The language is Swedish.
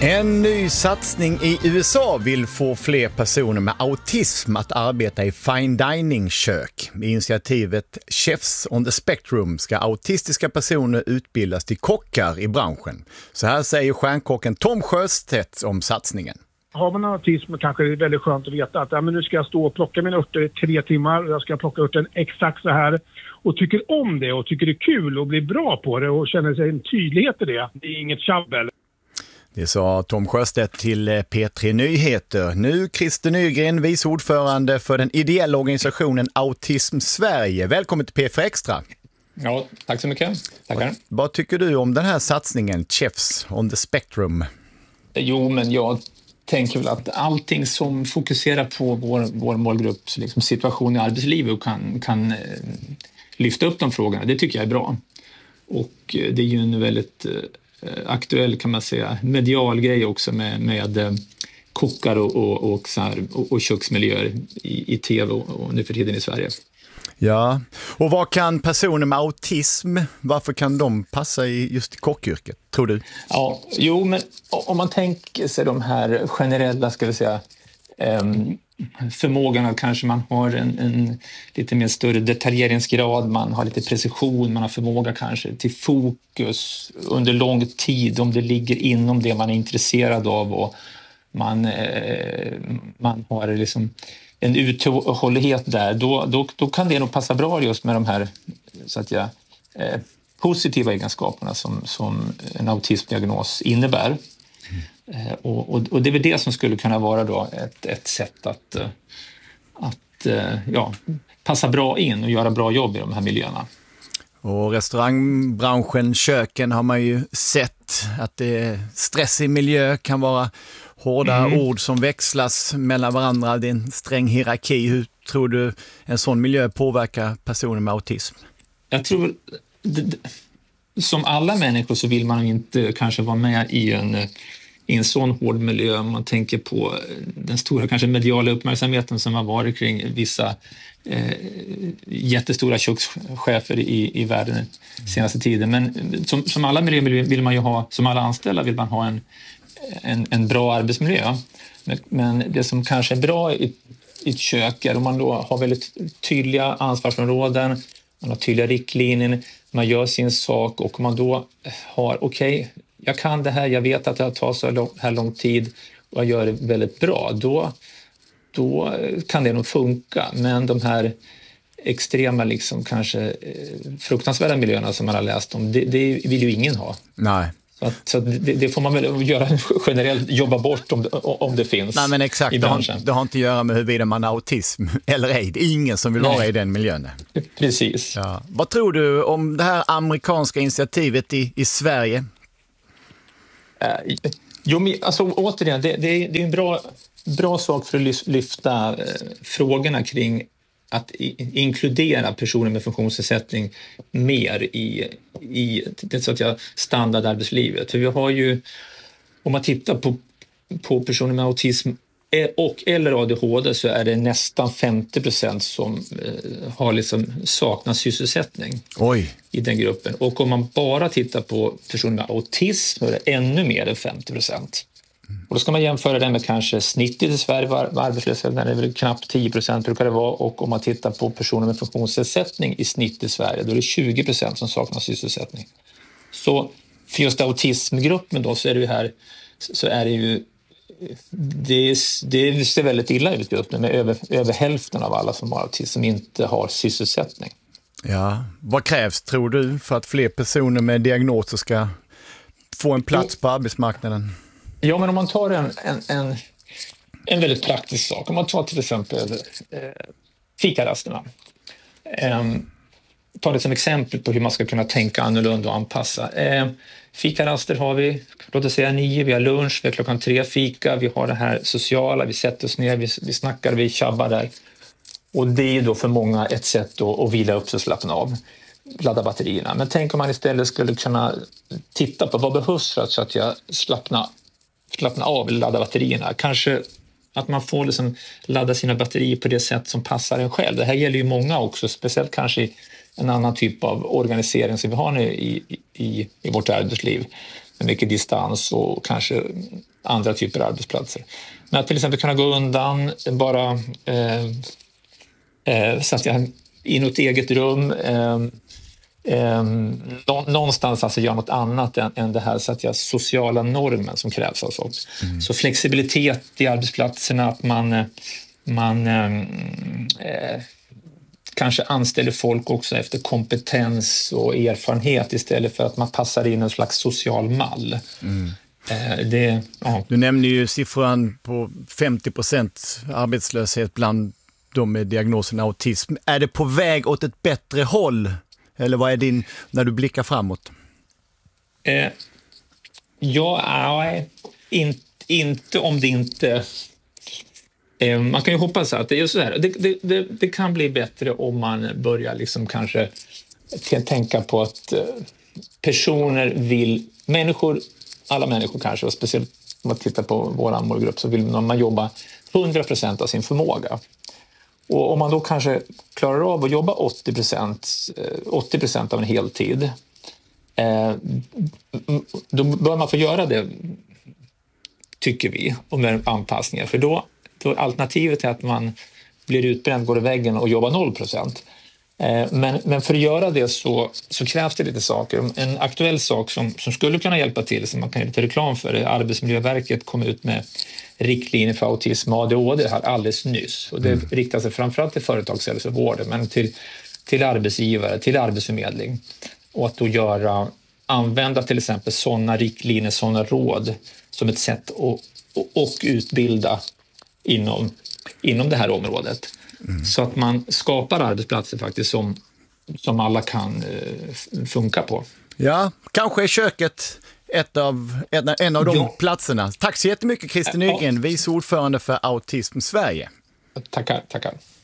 En ny satsning i USA vill få fler personer med autism att arbeta i fine dining-kök. I initiativet Chefs on the Spectrum ska autistiska personer utbildas till kockar i branschen. Så här säger stjärnkocken Tom Sjöstedt om satsningen. Har man autism kanske det är väldigt skönt att veta att men nu ska jag stå och plocka mina örter i 3 timmar. Jag ska plocka örten exakt så här. Och tycker om det och tycker det är kul och blir bra på det och känner sig en tydlighet i det. Det är inget tjabbel. Det sa Tom Sjöstedt till P3 Nyheter. Nu Christer Nygren, vice ordförande för den ideella organisationen Autism Sverige. Välkommen till P4 Extra. Ja, tack så mycket. Tackar. Vad tycker du om den här satsningen, Chefs on the Spectrum? Jo, men jag tänker väl att allting som fokuserar på vår målgrupps liksom, situation i arbetslivet och kan lyfta upp de frågorna, det tycker jag är bra. Och det är ju en väldigt aktuell, kan man säga, medial grej också med kockar och köksmiljöer i tv och nu för tiden i Sverige. Ja, och vad kan personer med autism, varför kan de passa just i kockyrket, tror du? Ja, jo, men om man tänker sig de här generella, ska vi säga, förmågan att kanske man har en lite mer större detaljeringsgrad, man har lite precision, man har förmåga kanske till fokus under lång tid om det ligger inom det man är intresserad av och man har liksom en uthållighet där, då kan det nog passa bra just med de här så att positiva egenskaperna som en autismdiagnos innebär. Och det är väl det som skulle kunna vara då ett sätt att passa bra in och göra bra jobb i de här miljöerna. Och restaurangbranschen, köken har man ju sett att det är stressig miljö, kan vara hårda ord som växlas mellan varandra, det är en sträng hierarki. Hur tror du en sån miljö påverkar personer med autism? Jag tror, som alla människor så vill man inte kanske vara med i en sån hård miljö. Man tänker på den stora kanske mediala uppmärksamheten som har varit kring vissa jättestora kökschefer i världen senaste tiden. Men som alla miljöer vill man ju ha, som alla anställda vill man ha en bra arbetsmiljö. Men det som kanske är bra i ett kök är om man då har väldigt tydliga ansvarsområden, man har tydliga riktlinjer, man gör sin sak och man då har okej, jag kan det här, jag vet att det har tagit så här lång tid och jag gör det väldigt bra, då kan det nog funka. Men de här extrema liksom kanske fruktansvärda miljöerna som man har läst om, det vill ju ingen ha. Nej. Så det får man väl göra generellt, jobba bort om det finns. Nej, men exakt, i branschen. Det har inte att göra med huruvida man har autism eller ej. Det är ingen som vill vara i den miljön. Precis. Ja. Vad tror du om det här amerikanska initiativet i Sverige? Jo, men alltså återigen, det är en bra sak för att lyfta frågorna kring att inkludera personer med funktionsnedsättning mer i det så att standardarbetslivet. För vi har ju, om man tittar på personer med autism eller ADHD så är det nästan 50% som har liksom saknat sysselsättning. Oj. I den gruppen. Och om man bara tittar på personer med autism så är det ännu mer än 50%. Och då ska man jämföra det med kanske snittet i Sverige var arbetslöshet, där det är väl knappt 10% brukar det vara. Och om man tittar på personer med funktionsnedsättning i snitt i Sverige, då är det 20% som saknar sysselsättning. Så för just autismgruppen då så är det ju här, så är det ju det ser väldigt illa ut just nu med över hälften av alla som har autism som inte har sysselsättning. Ja, vad krävs tror du för att fler personer med diagnoser ska få en plats på arbetsmarknaden? Ja, men om man tar en väldigt praktisk sak. Om man tar till exempel fikarasterna. Ta det som exempel på hur man ska kunna tänka annorlunda och anpassa. Fikaraster har vi, låt oss säga 9, vi har lunch, vi har klockan 3 fika, vi har det här sociala, vi sätter oss ner, vi snackar, vi tjabbar där. Och det är då för många ett sätt att vila upp sig och slappna av, ladda batterierna. Men tänk om man istället skulle kunna titta på vad behövs för att jag slappna av eller ladda batterierna. Kanske att man får liksom ladda sina batterier på det sätt som passar en själv. Det här gäller ju många också, speciellt kanske i en annan typ av organisering som vi har nu i vårt arbetsliv. mycket distans och kanske andra typer av arbetsplatser. Men att till exempel kunna gå undan bara så att jag i något eget rum någonstans alltså göra något annat än det här så att jag sociala normen som krävs av oss. Så flexibilitet i arbetsplatserna, att man kanske anställer folk också efter kompetens och erfarenhet istället för att man passar in en slags social mall. Du nämner ju siffran på 50% arbetslöshet bland de med diagnosen autism. Är det på väg åt ett bättre håll? Eller vad är din, när du blickar framåt? Inte om det inte... man kan ju hoppas att det är så här. Det kan bli bättre om man börjar liksom kanske tänka på att alla människor kanske, och speciellt om man tittar på vår målgrupp, så vill man jobba 100% av sin förmåga. Och om man då kanske klarar av att jobba 80% av en heltid, då bör man få göra det, tycker vi, och med anpassningar. För då alternativet är att man blir utbränd, går i väggen och jobbar 0%. Men för att göra det så krävs det lite saker. En aktuell sak som skulle kunna hjälpa till, som man kan göra lite reklam för, är Arbetsmiljöverket kom ut med riktlinjer för autism och ADHD här alldeles nyss. Och det riktar sig framförallt till företagshälsovården, men till arbetsgivare, till arbetsförmedling. Och att då använda till exempel sådana riktlinjer, sådana råd som ett sätt att utbilda inom det här området. Så att man skapar arbetsplatser faktiskt som alla kan funka på. Ja, kanske är köket en av de platserna. Tack så jättemycket Christer Nygren, vice ordförande för Autism Sverige. Tackar.